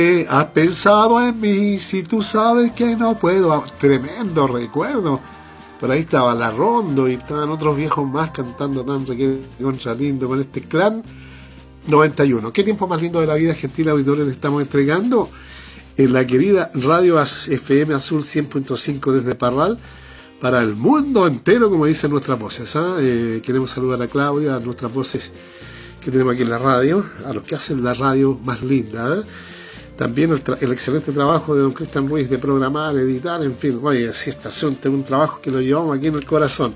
Has pensado en mí, si tú sabes que no puedo. Tremendo recuerdo. Por ahí estaba La Rondo y estaban otros viejos más cantando tan contra lindo con este Clan 91. ¿Qué tiempo más lindo de la vida, gentil auditorio, le estamos entregando en la querida Radio FM Azul 100.5 desde Parral para el mundo entero, como dicen nuestras voces, queremos saludar a Claudia, a nuestras voces que tenemos aquí en la radio, a los que hacen la radio más linda, También el excelente trabajo de don Cristian Ruiz de programar, editar, en fin, oye, si esta asunto es un trabajo que lo llevamos aquí en el corazón.